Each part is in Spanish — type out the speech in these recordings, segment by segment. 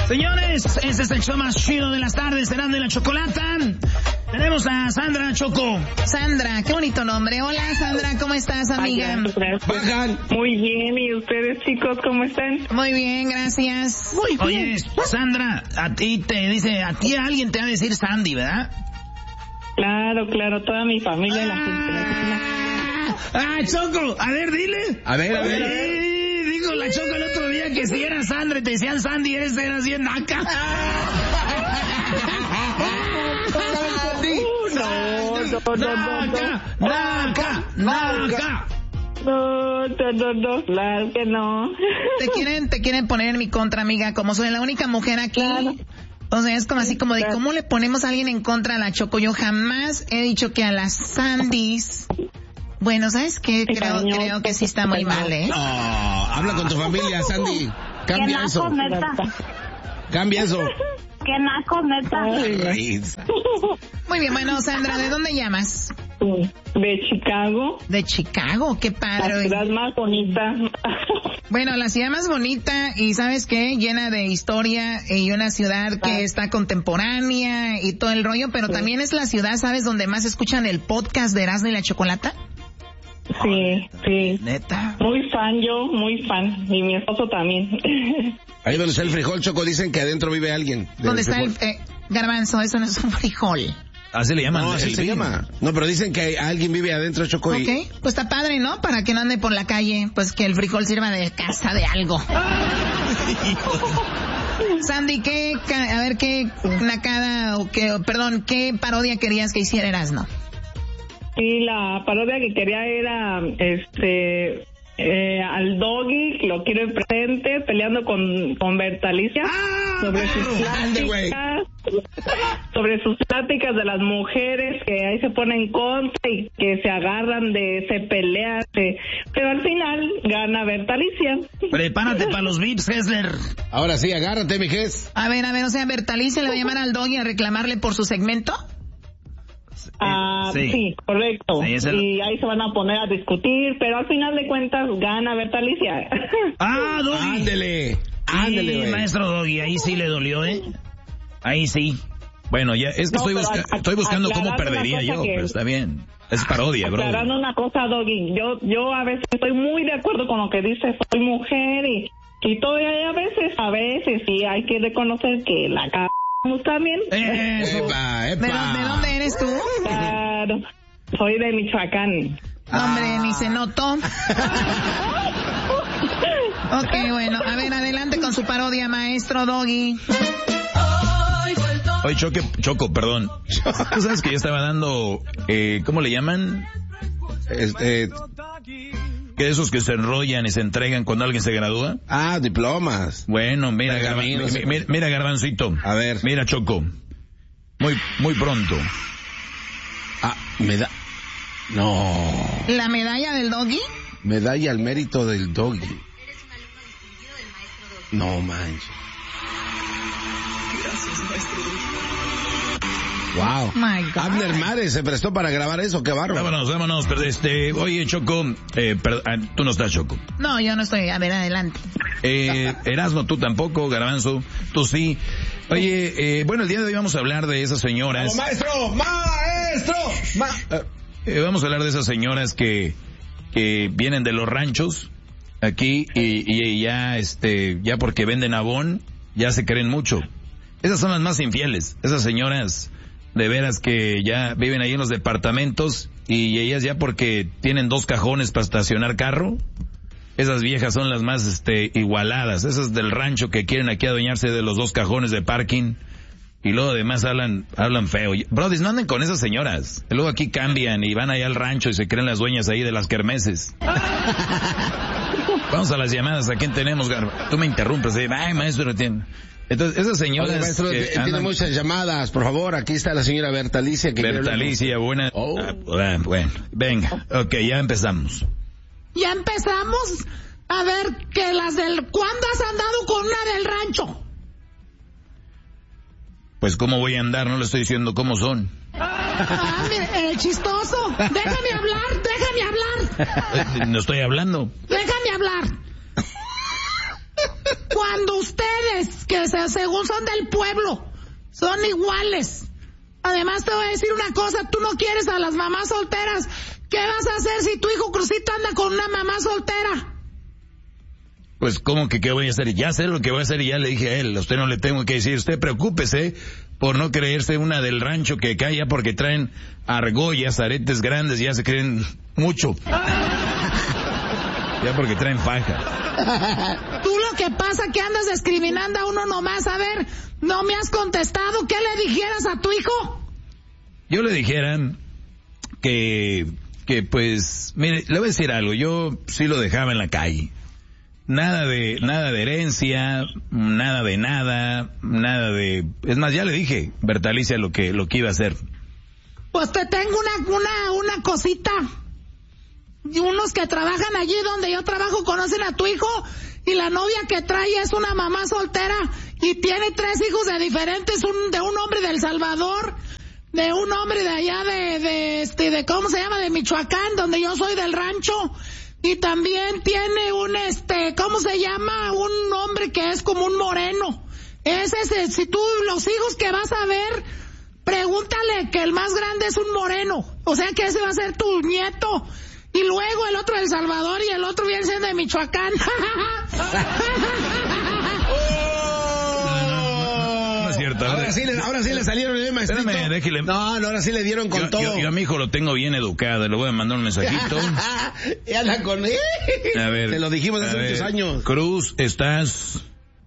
Señores, este es el show más chido de las tardes, serán de la chocolata. Tenemos a Sandra Choco. Sandra, qué bonito nombre. Hola, Sandra, ¿cómo estás, amiga? Bajan. Muy bien, ¿y ustedes, chicos, cómo están? Muy bien, gracias. Muy bien. Oye, Sandra, a ti alguien te va a decir Sandy, ¿verdad? Claro, toda mi familia y la gente. Choco, a ver, dile. A ver. Dijo la Choco el otro día que si era Sandra y te decían Sandy, eras bien naca. Naca. No, claro que no. Te quieren poner en mi contra, amiga, como soy la única mujer aquí. Claro. O sea, es como así como de cómo le ponemos a alguien en contra a la Choco. Yo jamás he dicho que a las Sandys. Bueno, ¿sabes qué? Creo que sí está muy mal, ¿eh? No, habla con tu familia, Sandy. Cambia eso. Cambia eso. Qué naco, neta. Muy bien, bueno, Sandra, ¿de dónde llamas? De Chicago. De Chicago, qué padre. La ciudad más bonita. Bueno, la ciudad más bonita y ¿sabes qué? Llena de historia y una ciudad que está contemporánea y todo el rollo, pero también es la ciudad, ¿sabes? Donde más escuchan el podcast de Erasmo y la Chocolata. Sí. Neta. Muy fan. Y mi esposo también. Ahí donde está el frijol, Choco, dicen que adentro vive alguien. ¿Dónde está el garbanzo? Eso no es un frijol. Así le llaman. No, así se llama. No, pero dicen que alguien vive adentro, Choco. Ok, pues está padre, ¿no? Para que no ande por la calle, pues que el frijol sirva de casa de algo. Sandy, qué nacada qué parodia querías que hiciera Erasmo? Sí, la parodia que quería era al Doggy, lo quiero en presente, peleando con Bertalicia sobre sus pláticas de las mujeres que ahí se ponen contra y que se agarran, se pelean, pero al final gana Bertalicia. Prepárate para los VIPs, Hessler. Ahora sí, agárrate, mi Ges. A ver, o sea, Bertalicia le va a llamar al Doggy a reclamarle por su segmento. Sí, correcto. Sí, y ahí se van a poner a discutir, pero al final de cuentas gana Bertalicia. Doggy. Ándele, maestro Doggy, ahí sí le dolió, ¿eh? Ahí sí. Bueno, ya es que estoy buscando cómo perdería yo, pero está bien. Es parodia, bro. Aclarando una cosa, Doggy, yo a veces estoy muy de acuerdo con lo que dice, soy mujer y todo, y a veces sí hay que reconocer que la también. Epa. ¿De dónde eres tú? Claro, soy de Michoacán. Hombre, ni se notó. Ok, bueno, a ver, adelante con su parodia, maestro Doggy. Oye, Choco, perdón. ¿Tú sabes que yo estaba dando, ¿cómo le llaman? Que esos que se enrollan y se entregan cuando alguien se gradúa. Diplomas. Bueno, mira, mira, Garbancito. A ver. Mira, Choco. Muy pronto. No. ¿La medalla del Doggy? Medalla al mérito del Doggy. Eres un alumno distinguido del maestro Doggy. No manches. Gracias, maestro Doggy. Wow. My God. Abner Mares se prestó para grabar eso, qué bárbaro. Vámonos, pero oye, Choco, tú no estás, Choco. No, yo no estoy, a ver, adelante. Erasmo, tú tampoco, Garbanzo, tú sí. Oye, bueno, el día de hoy vamos a hablar de esas señoras. ¡Maestro! Vamos a hablar de esas señoras que vienen de los ranchos aquí y ya porque venden abón, ya se creen mucho. Esas son las más infieles, esas señoras de veras que ya viven ahí en los departamentos y ellas ya porque tienen 2 cajones para estacionar carro, esas viejas son las más igualadas, esas del rancho que quieren aquí adueñarse de los 2 cajones de parking y luego además hablan feo. Brody, no anden con esas señoras, y luego aquí cambian y van allá al rancho y se creen las dueñas ahí de las kermeses. Vamos a las llamadas, ¿a quién tenemos, Garba? Tú me interrumpes, ay maestro, tiene... Entonces, esas señoras... Oye, maestro, tiene muchas llamadas, por favor, aquí está la señora Bertalicia. Bertalicia, buena... Bueno, venga, ok, ya empezamos. ¿Ya empezamos? A ver, que las del... ¿Cuándo has andado con una del rancho? Pues, ¿cómo voy a andar? No le estoy diciendo cómo son. Mire, chistoso. Déjame hablar. No estoy hablando. Déjame hablar. Cuando ustedes según son del pueblo, son iguales. Además te voy a decir una cosa, tú no quieres a las mamás solteras. ¿Qué vas a hacer si tu hijo Crucito anda con una mamá soltera? Pues, ¿cómo que qué voy a hacer? Ya sé lo que voy a hacer y ya le dije a él. A usted no le tengo que decir. Usted preocúpese por no creerse una del rancho que cae ya porque traen argollas, aretes grandes, ya se creen mucho. Ya porque traen faja. Tú lo que pasa que andas discriminando a uno nomás. A ver, no me has contestado. ¿Qué le dijeras a tu hijo? Yo le dijera que pues, mire, le voy a decir algo. Yo sí lo dejaba en la calle. Nada de herencia, nada de... Es más, ya le dije, Bertalicia, lo que iba a hacer. Pues te tengo una cosita. Y unos que trabajan allí donde yo trabajo conocen a tu hijo y la novia que trae es una mamá soltera y tiene 3 hijos de diferentes, de un hombre de El Salvador, de un hombre de allá de ¿cómo se llama? De Michoacán, donde yo soy del rancho. Y también tiene ¿cómo se llama? Un hombre que es como un moreno. Si tú, los hijos que vas a ver, pregúntale que el más grande es un moreno. O sea que ese va a ser tu nieto. Y luego el otro de El Salvador y el otro viene siendo de Michoacán. No es cierto. Ahora sí le salieron el maestrito. Espérame, déjale. No, ahora sí le dieron con todo. Yo a mi hijo lo tengo bien educado, le voy a mandar un mensajito. Y anda con él. A ver. Te lo dijimos hace muchos años. Cruz, estás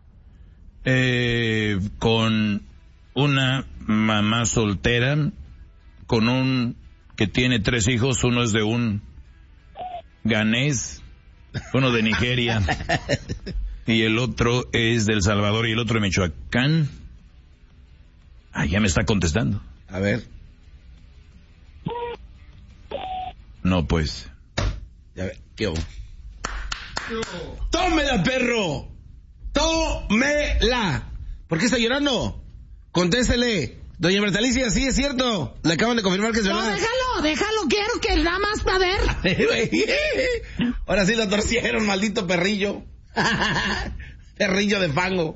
con una mamá soltera, con un que tiene 3 hijos, uno es de un ganés, uno de Nigeria y el otro es de El Salvador y el otro de Michoacán. Ya me está contestando. A ver. No, pues. Ya ver, ¿qué hubo? ¡Tómela, perro! ¡Tómela! ¿Por qué está llorando? Contéstele. Doña Bertalicia, sí es cierto. Le acaban de confirmar que es verdad. No, déjalo, quiero que nada más va a ver. Ahora sí lo torcieron, maldito perrillo. Perrillo de fango.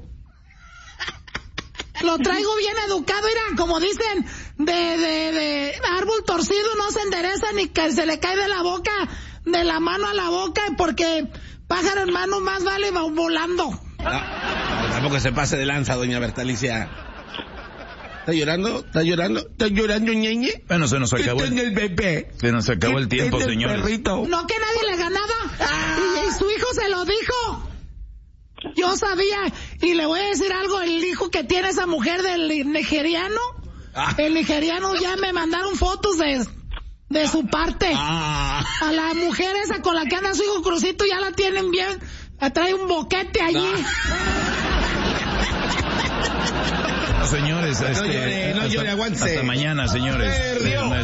Lo traigo bien educado, mira, como dicen, de árbol torcido no se endereza ni que se le cae de la boca, de la mano a la boca, porque pájaro en mano más vale volando. No, tampoco se pase de lanza, doña Bertalicia. ¿Está llorando? ¿Está llorando, ñeñe? Bueno, se nos acabó el bebé. Se nos acabó el tiempo, señores. No, que nadie le ganaba. Y su hijo se lo dijo. Yo sabía. Y le voy a decir algo, el hijo que tiene esa mujer del nigeriano, el nigeriano ya me mandaron fotos de su parte. A la mujer esa con la que anda su hijo Crucito ya la tienen bien. Trae un boquete allí. Señores, no llore, aguántese. Hasta mañana, señores.